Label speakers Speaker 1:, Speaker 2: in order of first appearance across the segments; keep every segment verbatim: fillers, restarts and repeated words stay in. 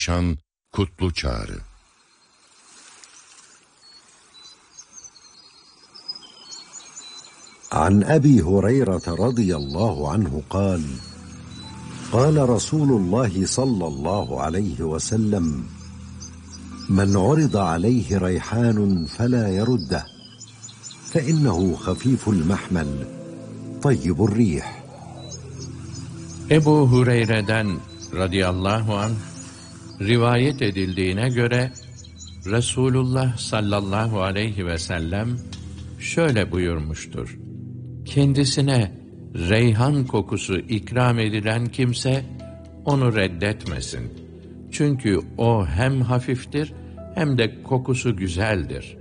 Speaker 1: Şan Kutlu Çağrı.
Speaker 2: عن أبي هريرة رضي الله عنه قال قال رسول الله صلى الله عليه وسلم من عرض عليه ريحان فلا يرده فإنه خفيف المحمل طيب الريح.
Speaker 3: Ebu Hureyre'den radıyallahu anh rivayet edildiğine göre Resulullah sallallahu aleyhi ve sellem şöyle buyurmuştur: kendisine reyhan kokusu ikram edilen kimse onu reddetmesin. Çünkü o hem hafiftir hem de kokusu güzeldir.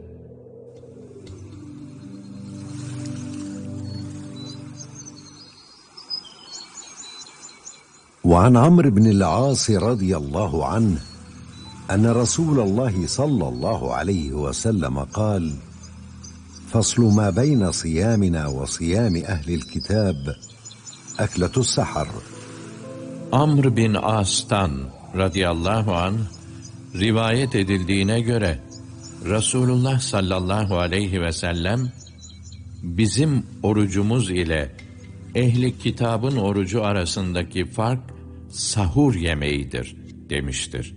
Speaker 2: وعن عمرو بن العاص رضي الله عنه أن رسول الله صلى الله عليه وسلم قال فصل ما بين صيامنا وصيام أهل الكتاب أكلة السحر.
Speaker 3: Amr bin As'tan radıyallahu anh rivayet edildiğine göre Resulullah sallallahu aleyhi ve sellem bizim orucumuz ile ehli kitabın orucu arasındaki fark sahur yemeğidir demiştir.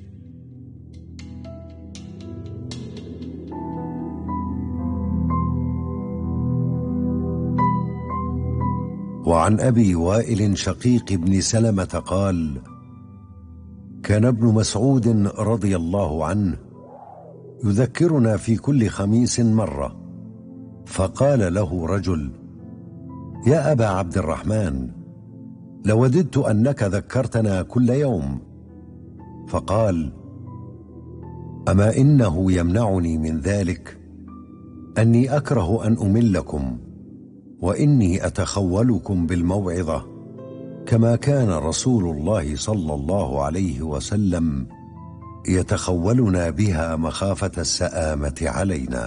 Speaker 2: وعن أبي وائل شقيق بن سلمة قال كان ابن مسعود رضي الله عنه يذكرنا في كل خميس مرة فقال له رجل يا أبا عبد الرحمن لوددت أنك ذكرتنا كل يوم فقال أما إنه يمنعني من ذلك أني أكره أن أملكم وإني أتخولكم بالموعظة كما كان رسول الله صلى الله عليه وسلم يتخولنا بها مخافة السآمة علينا.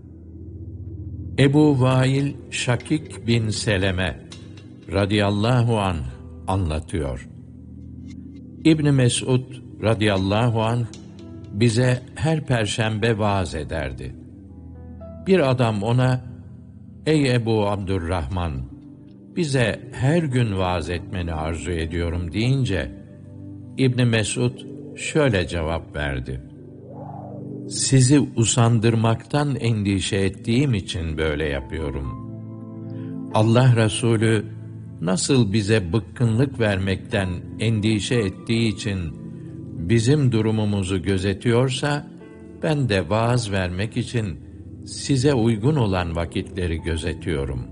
Speaker 3: Ebu Vail Şakik bin Seleme radıyallahu anh anlatıyor. İbn Mesud radıyallahu anh bize her perşembe vaaz ederdi. Bir adam ona, ey Ebu Abdurrahman, bize her gün vaaz etmeni arzu ediyorum deyince, İbn Mesud şöyle cevap verdi: sizi usandırmaktan endişe ettiğim için böyle yapıyorum. Allah Resulü nasıl bize bıkkınlık vermekten endişe ettiği için bizim durumumuzu gözetiyorsa, ben de vaaz vermek için size uygun olan vakitleri gözetiyorum.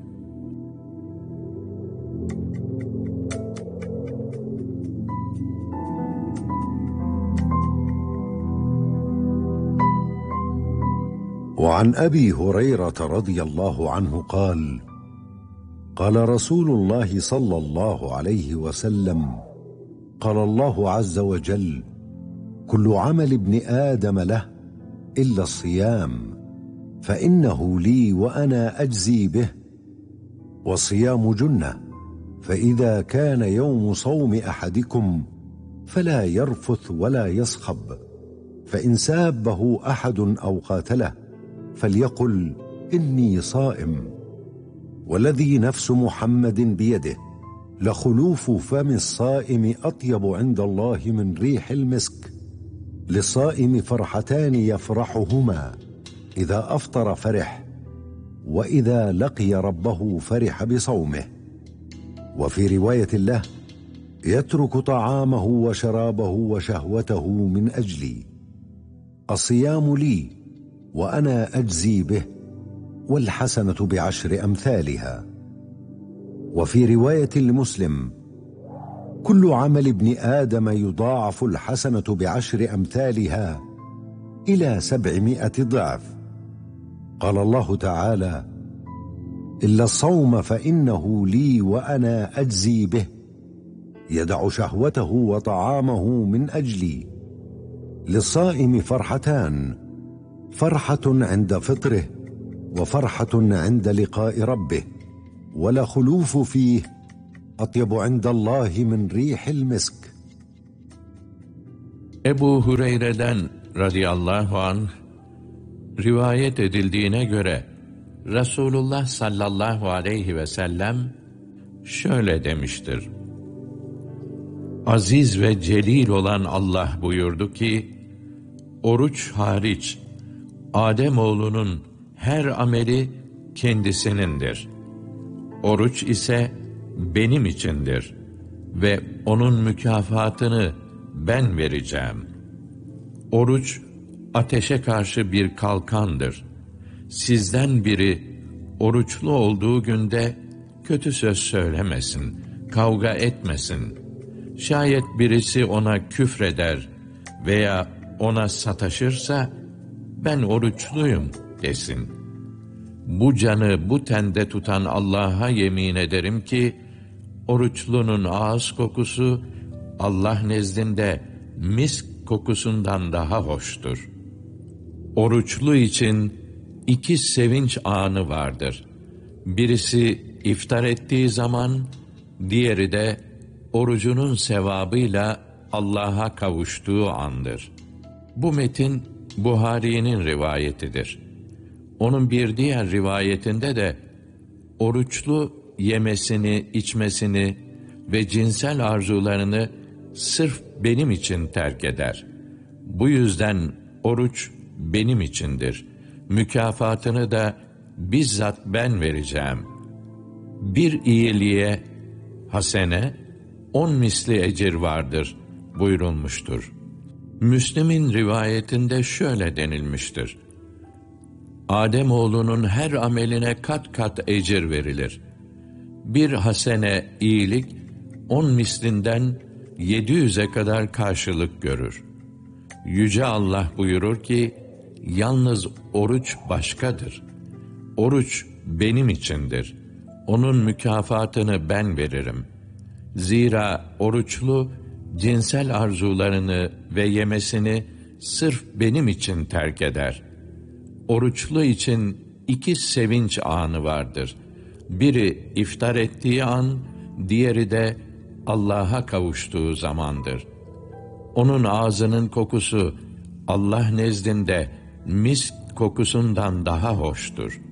Speaker 2: وعن أبي هريرة رضي الله عنه قال قال رسول الله صلى الله عليه وسلم قال الله عز وجل كل عمل ابن آدم له إلا الصيام فإنه لي وأنا أجزي به والصيام جنة فإذا كان يوم صوم أحدكم فلا يرفث ولا يصخب فإن سابه أحد أو قاتله فليقل إني صائم والذي نفس محمد بيده لخلوف فم الصائم أطيب عند الله من ريح المسك للصائم فرحتان يفرحهما إذا أفطر فرح وإذا لقي ربه فرح بصومه وفي رواية له يترك طعامه وشرابه وشهوته من أجلي الصيام لي وأنا أجزي به والحسنة بعشر أمثالها وفي رواية لمسلم كل عمل ابن آدم يضاعف الحسنة بعشر أمثالها إلى سبعمائة ضعف قال الله تعالى إلا الصوم فإنه لي وأنا أجزي به يدع شهوته وطعامه من أجلي للصائم فرحتان فرحة عند فطره وفرحة عند لقاء ربه ولخلوف فيه أطيب عند الله من ريح المسك.
Speaker 3: Ebu Hureyre'den radıyallahu anh rivayet edildiğine göre Resulullah sallallahu aleyhi ve sellem şöyle demiştir: Aziz ve celil olan Allah buyurdu ki, oruç hariç Ademoğlunun her ameli kendisinindir. Oruç ise benim içindir ve onun mükafatını ben vereceğim. Oruç ateşe karşı bir kalkandır. Sizden biri oruçlu olduğu günde kötü söz söylemesin, kavga etmesin. Şayet birisi ona küfreder veya ona sataşırsa, ben oruçluyum desin. Bu canı bu tende tutan Allah'a yemin ederim ki, oruçlunun ağız kokusu Allah nezdinde misk kokusundan daha hoştur. Oruçlu için iki sevinç anı vardır. Birisi iftar ettiği zaman, diğeri de orucunun sevabıyla Allah'a kavuştuğu andır. Bu metin Buhari'nin rivayetidir. Onun bir diğer rivayetinde de oruçlu yemesini, içmesini ve cinsel arzularını sırf benim için terk eder. Bu yüzden oruç benim içindir. Mükafatını da bizzat ben vereceğim. Bir iyiliğe, hasene, on misli ecir vardır buyurulmuştur. Müslim'in rivayetinde şöyle denilmiştir: Ademoğlunun her ameline kat kat ecir verilir. Bir hasene, iyilik, on mislinden yedi yüze kadar karşılık görür. Yüce Allah buyurur ki, yalnız oruç başkadır. Oruç benim içindir. Onun mükafatını ben veririm. Zira oruçlu, cinsel arzularını ve yemesini sırf benim için terk eder. Oruçlu için iki sevinç anı vardır. Biri iftar ettiği an, diğeri de Allah'a kavuştuğu zamandır. Onun ağzının kokusu Allah nezdinde misk kokusundan daha hoştur.